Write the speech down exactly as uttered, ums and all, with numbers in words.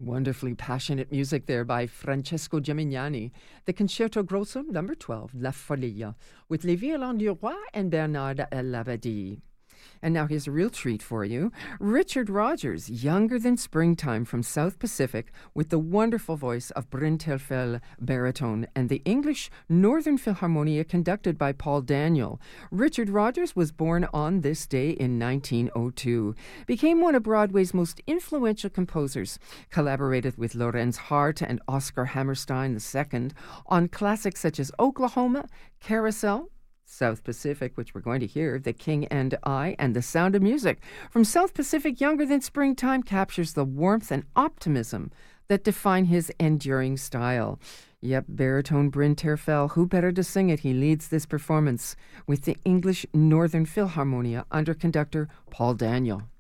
Wonderfully passionate music there by Francesco Gimignani. The Concerto Grosso number twelve, La Folia, with Les Violons du Roi and Bernard Labadie. And now here's a real treat for you. Richard Rogers, younger than springtime from South Pacific, with the wonderful voice of Bryn Terfel baritone and the English Northern Philharmonia conducted by Paul Daniel. Richard Rogers was born on this day in nineteen oh two, became one of Broadway's most influential composers, collaborated with Lorenz Hart and Oscar Hammerstein the Second on classics such as Oklahoma, Carousel, South Pacific, which we're going to hear, The King and I, and The Sound of Music. From South Pacific, Younger Than Springtime captures the warmth and optimism that define his enduring style. Yep, baritone Bryn Terfel, who better to sing it? He leads this performance with the English Northern Philharmonia under conductor Paul Daniel.